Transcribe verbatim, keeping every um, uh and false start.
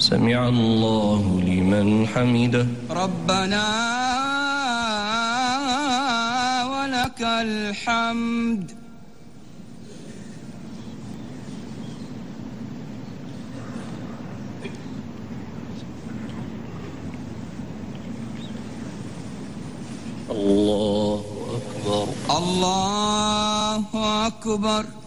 سمع الله لمن حمده ربنا ولك الحمد. الله أكبر الله أكبر.